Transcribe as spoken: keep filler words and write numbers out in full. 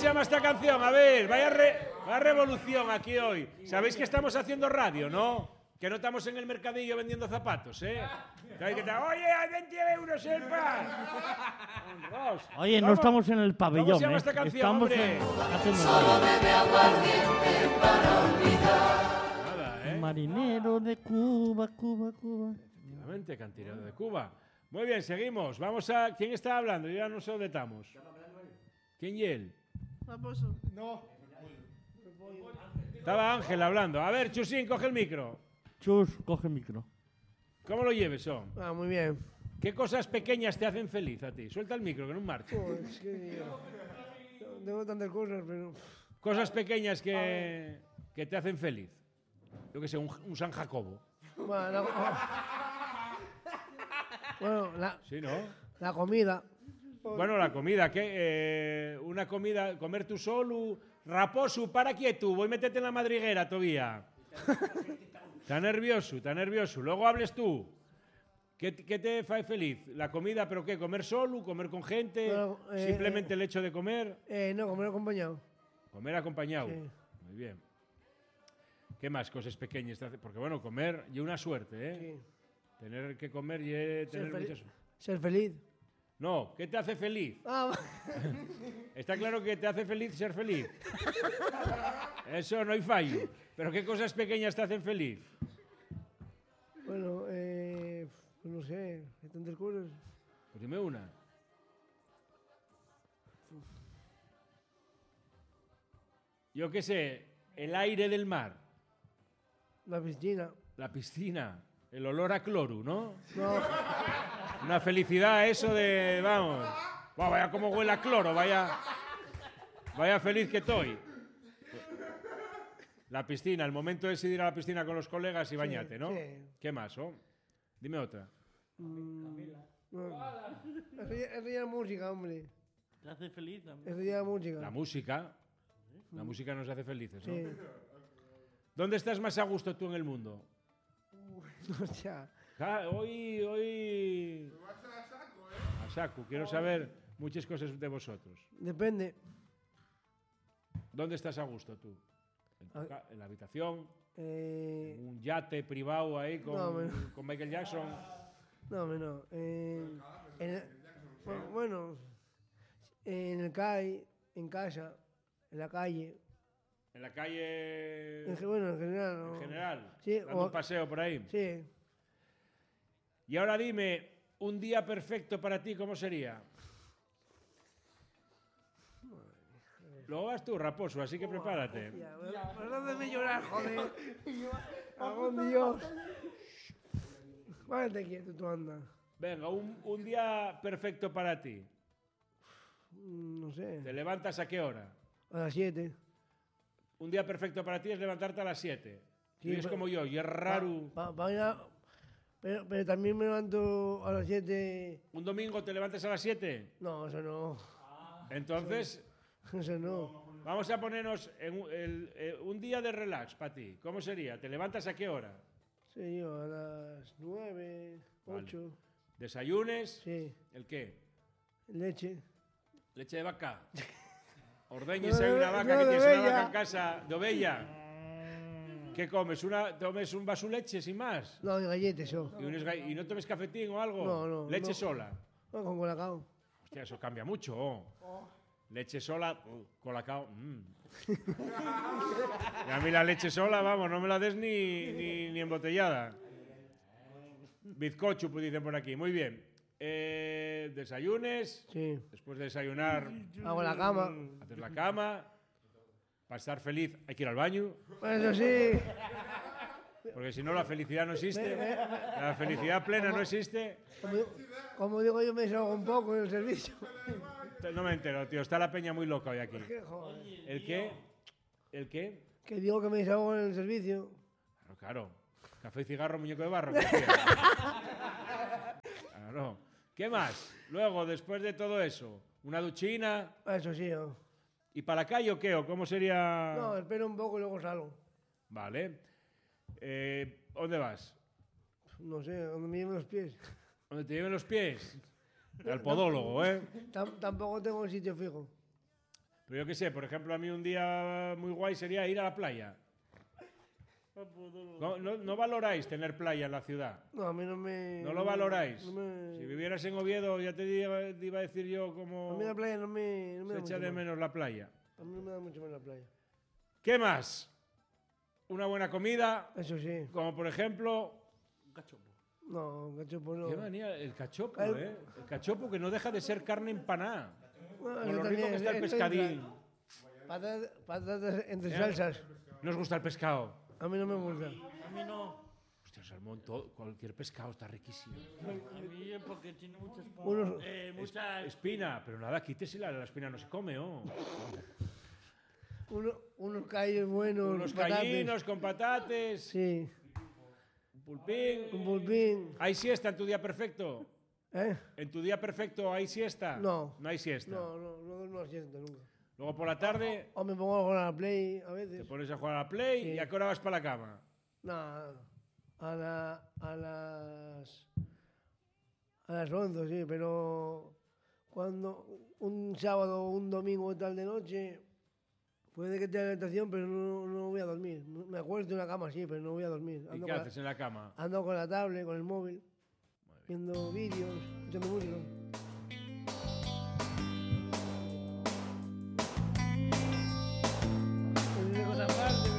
llama esta canción? A ver, vaya, re, vaya revolución aquí hoy. ¿Sabéis que estamos haciendo radio, no? Que no estamos en el mercadillo vendiendo zapatos, ¿eh? Que está, oye, hay veinte euros el pan. Oye, no estamos en el pabellón, ¿Cómo se llama ¿eh? esta canción, Estamos hombre? en... haciendo Solo bebe aguardiente para olvidar. Nada, ¿eh? Marinero de Cuba, Cuba, Cuba. Efectivamente, cantinero de Cuba. Muy bien, seguimos. Vamos a... ¿Quién está hablando? Yo ya no sé dónde estamos. ¿Quién y él? Raposo. No. Estaba Ángel hablando. A ver, Chusín, coge el micro. Chus, coge el micro. ¿Cómo lo lleves, son? Ah, muy bien. ¿Qué cosas pequeñas te hacen feliz a ti? Suelta el micro, que no marcha. Joder, es que yo... Tengo tantas cosas, pero... Cosas pequeñas que, que te hacen feliz. Yo que sé, un, un San Jacobo. Bueno, la... bueno, la... Sí, ¿no? la comida. Bueno, la comida, ¿qué? Eh, una comida, comer tú solo. Raposo, para quieto, voy a meterte en la madriguera todavía. Está nervioso, está nervioso. Luego hables tú. ¿Qué, qué te hace feliz? ¿La comida, pero qué? ¿Comer solo? ¿Comer con gente? Bueno, eh, ¿Simplemente el hecho de comer? Eh, no, comer acompañado. Comer acompañado. Sí. Muy bien. ¿Qué más cosas pequeñas te hace? Porque bueno, comer y una suerte, ¿eh? Sí. Tener que comer y tener Ser, fel- muchas... ser feliz. No, ¿qué te hace feliz? Ah, Está claro que te hace feliz ser feliz. Eso no hay fallo. Pero ¿qué cosas pequeñas te hacen feliz? bueno, eh, pues no sé, hay tantas cosas. Pues dime una. Yo qué sé, el aire del mar, La piscina. la piscina, el olor a cloro, ¿no? No, Una felicidad eso de, vamos, wow, vaya como huele a cloro, vaya, vaya feliz que estoy. La piscina, el momento de ir a la piscina con los colegas y bañate, ¿no? sí. ¿Qué más, oh? Dime otra. no. Eso ya, eso ya es música, hombre. ¿Te hace feliz también? Eso ya es música. La música. La música nos hace felices, ¿no? Sí. ¿Dónde estás más a gusto tú en el mundo? Hostia. Ah, hoy, hoy... A saco, quiero saber muchas cosas de vosotros. Depende. ¿Dónde estás a gusto tú? ¿En, tu Ah. ca- en la habitación? Eh, ¿En un yate privado ahí con, No, me- con Michael Jackson? no, hombre, no. Eh, en el- bueno, bueno, en el C A I, en casa, en la calle. ¿En la calle En, ge- bueno, en general. ¿no? en general? Sí, ¿Dando o- un paseo por ahí? Sí. Y ahora dime, un día perfecto para ti, ¿cómo sería? Lo vas tú, Raposo, así que prepárate. Ya, pues hazme llorar, joder. Algún Dios. Váyate quieto, tú anda. Venga, un, un día perfecto para ti. Mm, No sé. ¿Te levantas a qué hora? A las siete. Un día perfecto para ti es levantarte a las siete. Sí, y es pero- como yo, y es raro. Pa- pa- pa- pero, pero también me levanto a las siete. ¿Un domingo te levantas a las siete? No, eso no. Entonces, Eso no. vamos a ponernos en un, el- eh, un día de relax para ti. ¿Cómo sería? ¿Te levantas a qué hora? Sí, yo a las nueve, Vale. ocho. ¿Desayunes? Sí. ¿El qué? Leche. ¿Leche de vaca? Ordeñes No, hay una no, vaca no, que de tienes una ovella. vaca en casa de ovella. ¿Qué comes? Una, ¿Tomes un vaso de leche sin más? No, de galletas, yo. ¿Y, unos ga- y no tomes cafetín o algo? No, no, ¿Leche no. sola? No, con colacao. Hostia, eso cambia mucho. oh. Leche sola, uh, colacao. mm. Y a mí la leche sola, vamos, no me la des ni, ni, ni embotellada. Bizcocho, pues dicen por aquí. Muy bien. Eh, desayunes. Sí. Después de desayunar, Hago la cama. haces la cama. Para estar feliz hay que ir al baño. Eso sí. Porque si no, la felicidad no existe. La felicidad plena no existe. Como, como digo yo, me desahogo un poco en el servicio. No me entero, tío. Está la peña muy loca hoy aquí. ¿Qué, joder? ¿El qué? ¿El qué? Que digo que me desahogo en el servicio. Claro, claro. Café y cigarro, muñeco de barro. ¿qué hacía? Claro. ¿Qué más? Luego, después de todo eso, una duchina. Eso sí, yo. ¿Y para la calle o qué? ¿O cómo sería? No, espero un poco y luego salgo. Vale. Eh, ¿Dónde vas? No sé, donde me lleven los pies. ¿Dónde te lleven los pies? Al podólogo, ¿eh? Tam- tampoco tengo un sitio fijo. Pero yo qué sé, por ejemplo, a mí un día muy guay sería ir a la playa. No, no, no valoráis tener playa en la ciudad. No, a mí no me... ¿No lo valoráis? No me, Si vivieras en Oviedo, ya te iba, te iba a decir yo a como mí la playa no me, no me se da echa mucho de más. menos la playa. A mí no me da mucho más la playa. ¿Qué más? Una buena comida, Eso sí. como por ejemplo... No, cachopo no. Qué manía, el cachopo, El- ¿eh? El cachopo que no deja de ser carne empanada. Bueno, Con eso lo rico también, que está el eso pescadín. entra. Patatas, patatas entre Ya. salsas. ¿No os gusta el pescado? A mí no me gusta. A mí no. Hostia, Salmón, todo- cualquier pescado está riquísimo. A mí porque tiene muchas... Unos- Eh, muchas... Espina, pero nada, quítesela, la espina no se come, ¿oh? Uno, unos callos buenos. Unos patates. callinos con patates, Sí. un pulpín. Un pulpín. ¿Hay siesta en tu día perfecto? ¿Eh? ¿En tu día perfecto hay siesta? No. No hay siesta. No, no, no, no siento nunca. Luego por la tarde O me pongo a jugar a la Play a te veces. pones a jugar a la Play Sí. y a qué hora vas para la cama. No, a, la, a las. A las once, sí, pero. Cuando un sábado o un domingo tal de noche. Puede que tenga tentación, pero no, no voy a dormir. Me acuesto en la cama, sí, pero no voy a dormir. ¿Y Ando, qué con, haces en la cama? la, ando con la tablet, con el móvil, viendo vídeos, escuchando música.